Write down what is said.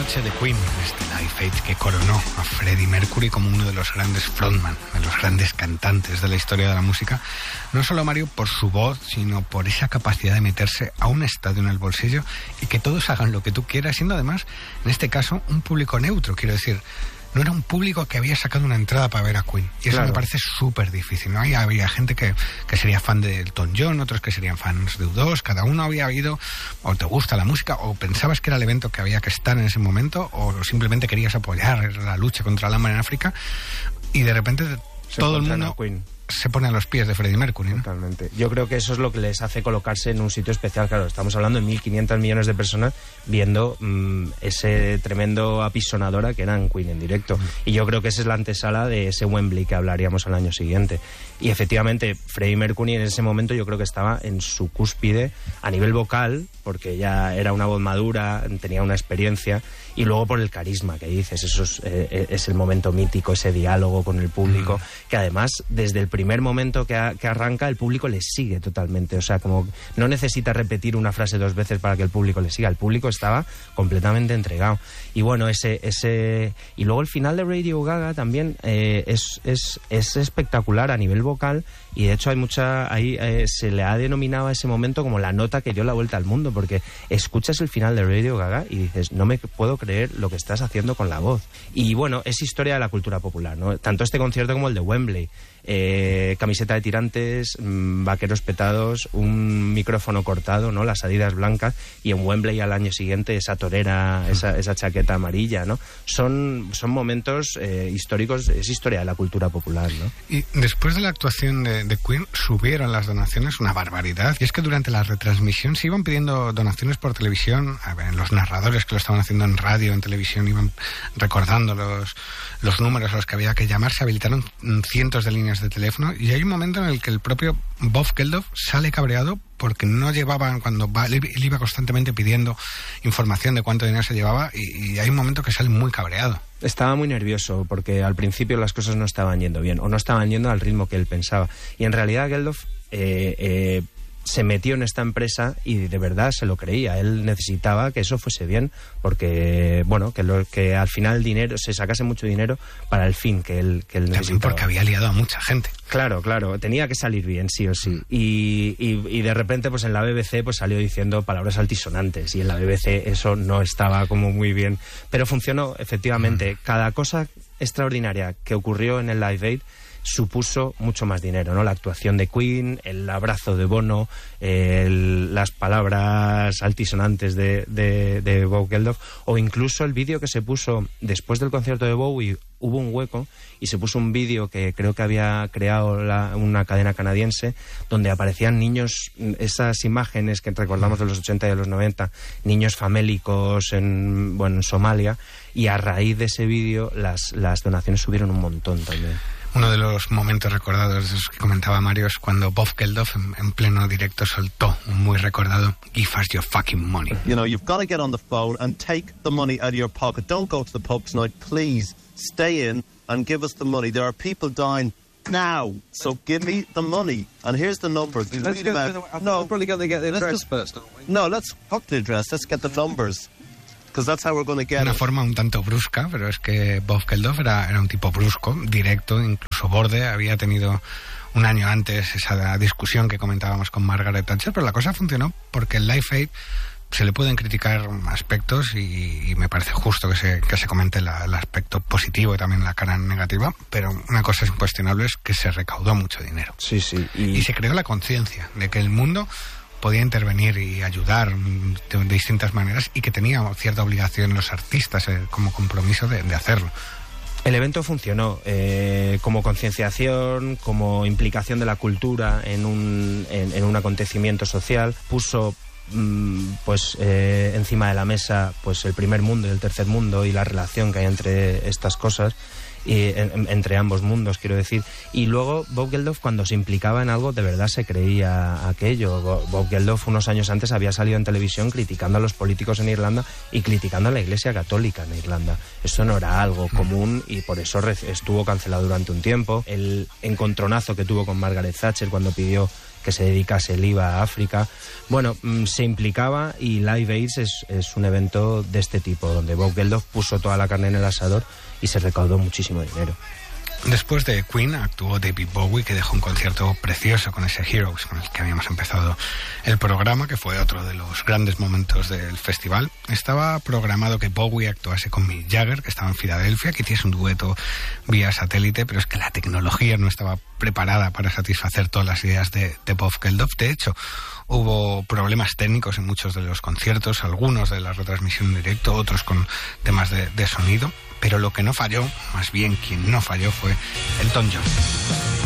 noche de Queen, este Live Aid que coronó a Freddie Mercury como uno de los grandes frontman, de los grandes cantantes de la historia de la música, no solo, Mario, por su voz, sino por esa capacidad de meterse a un estadio en el bolsillo y que todos hagan lo que tú quieras, siendo además, en este caso, un público neutro, quiero decir. No era un público que había sacado una entrada para ver a Queen. Y eso claro, me parece súper difícil, ¿no? Había gente que sería fan de Elton John, otros que serían fans de U2. Cada uno había ido, o te gusta la música, o pensabas que era el evento que había que estar en ese momento, o simplemente querías apoyar la lucha contra el hambre en África. Y de repente todo el mundo se pone a los pies de Freddie Mercury, ¿no? Totalmente. Yo creo que eso es lo que les hace colocarse en un sitio especial. Claro, estamos hablando de 1.500 millones de personas viendo ese tremendo apisonadora que eran Queen en directo. Y yo creo que esa es la antesala de ese Wembley que hablaríamos al año siguiente. Y efectivamente, Freddie Mercury en ese momento yo creo que estaba en su cúspide a nivel vocal, porque ya era una voz madura, tenía una experiencia, y luego por el carisma que dices, eso es el momento mítico, ese diálogo con el público, que además desde el primer momento que arranca el público le sigue totalmente, o sea, como no necesita repetir una frase 2 veces para que el público le siga, el público estaba completamente entregado. Y bueno, y luego el final de Radio Gaga también es espectacular a nivel vocal, y de hecho se le ha denominado a ese momento como la nota que dio la vuelta al mundo, porque escuchas el final de Radio Gaga y dices, no me puedo creer lo que estás haciendo con la voz. Y bueno, es historia de la cultura popular, ¿no? Tanto este concierto como el de Wembley. Camiseta de tirantes, vaqueros petados, un micrófono cortado, ¿no? Las Adidas blancas, y en Wembley al año siguiente esa torera, esa chaqueta amarilla, ¿no? Son momentos históricos, es historia de la cultura popular, ¿no? Y después de la actuación de Queen subieron las donaciones una barbaridad, y es que durante la retransmisión se iban pidiendo donaciones por televisión. A ver, los narradores que lo estaban haciendo en radio, en televisión, iban recordando los números a los que había que llamar. Se habilitaron cientos de líneas de teléfono, y hay un momento en el que el propio Bob Geldof sale cabreado porque no llevaban, él iba constantemente pidiendo información de cuánto dinero se llevaba, y hay un momento que sale muy cabreado. Estaba muy nervioso porque al principio las cosas no estaban yendo bien, o no estaban yendo al ritmo que él pensaba, y en realidad Geldof se metió en esta empresa y de verdad se lo creía. Él necesitaba que eso fuese bien, porque bueno, que al final se sacase mucho dinero para el fin que él necesitaba. También porque había liado a mucha gente. Claro, tenía que salir bien, sí o sí. Y de repente, pues en la BBC pues salió diciendo palabras altisonantes, y en la BBC eso no estaba como muy bien. Pero funcionó, efectivamente. Cada cosa extraordinaria que ocurrió en el Live Aid supuso mucho más dinero, ¿no? La actuación de Queen, el abrazo de Bono, las palabras altisonantes de Bob Geldof, o incluso el vídeo que se puso después del concierto de Bowie. Hubo un hueco y se puso un vídeo que creo que había creado una cadena canadiense, donde aparecían niños, esas imágenes que recordamos de los 80 y de los 90, niños famélicos en Somalia, y a raíz de ese vídeo las donaciones subieron un montón también. Uno de los momentos recordados de los que comentaba Mario es cuando Bob Geldof en pleno directo soltó un muy recordado "Give us your fucking money". You know, you've got to get on the phone and take the money out of your pocket. Don't go to the pub tonight, please. Stay in and give us the money. There are people dying now, so give me the money. And here's the numbers. Let's probably get the address first, don't we? No, let's fuck the address. Let's get the numbers. That's how we're going to get una forma un tanto brusca, pero es que Bob Geldof era un tipo brusco, directo, incluso borde. Había tenido un año antes esa discusión que comentábamos con Margaret Thatcher, pero la cosa funcionó porque el Live Aid se le pueden criticar aspectos, y me parece justo que se comente el aspecto positivo y también la cara negativa, pero una cosa es incuestionable, es que se recaudó mucho dinero. Sí. Y se creó la conciencia de que el mundo podía intervenir y ayudar de distintas maneras, y que tenía cierta obligación los artistas como compromiso de hacerlo. El evento funcionó como concienciación, como implicación de la cultura en un acontecimiento social. Puso encima de la mesa pues el primer mundo y el tercer mundo, y la relación que hay entre estas cosas, entre ambos mundos, quiero decir. Y luego Bob Geldof, cuando se implicaba en algo, de verdad se creía aquello. Bob Geldof unos años antes había salido en televisión criticando a los políticos en Irlanda y criticando a la Iglesia Católica en Irlanda. Eso no era algo común, y por eso estuvo cancelado durante un tiempo. El encontronazo que tuvo con Margaret Thatcher cuando pidió que se dedicase el IVA a África. Bueno, se implicaba, y Live Aid es un evento de este tipo, donde Bob Geldof puso toda la carne en el asador y se recaudó muchísimo dinero. Después de Queen actuó David Bowie, que dejó un concierto precioso con ese Heroes con el que habíamos empezado el programa, que fue otro de los grandes momentos del festival. Estaba programado que Bowie actuase con Mick Jagger, que estaba en Filadelfia, que hiciese un dueto vía satélite, pero es que la tecnología no estaba preparada para satisfacer todas las ideas de Bob Geldof. De hecho, hubo problemas técnicos en muchos de los conciertos, algunos de la retransmisión en directo, otros con temas de sonido. Pero lo que no falló, más bien quien no falló, fue Elton John.